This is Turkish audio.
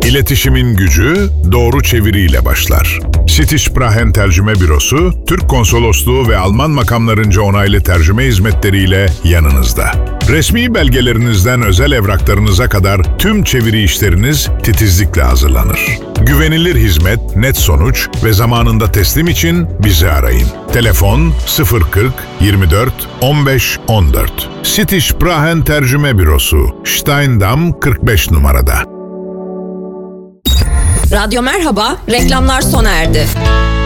İletişimin gücü doğru çeviriyle başlar. Sitişprahen Tercüme Bürosu, Türk Konsolosluğu ve Alman makamlarınca onaylı tercüme hizmetleriyle yanınızda. Resmi belgelerinizden özel evraklarınıza kadar tüm çeviri işleriniz titizlikle hazırlanır. Güvenilir hizmet, net sonuç ve zamanında teslim için bizi arayın. Telefon 040 24 15 14. Sitişprahen Tercüme Bürosu, Steindam 45 numarada. Radyo Merhaba, reklamlar sona erdi.